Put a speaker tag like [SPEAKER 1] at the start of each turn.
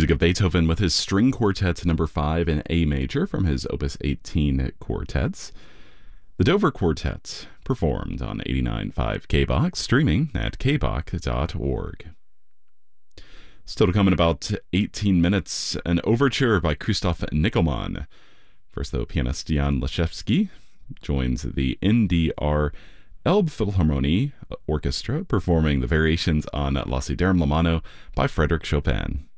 [SPEAKER 1] music of Beethoven with his String Quartet number 5 in A major from his Opus 18 quartets. The Dover Quartet, performed on 89.5 KBOX, streaming at kbok.org. Still to come in about 18 minutes, an overture by Krzysztof Nickelmann. First, though, pianist Jan Leszewski joins the NDR Elbphilharmonie Orchestra, performing the variations on Lassiter Lamano by Frédéric Chopin.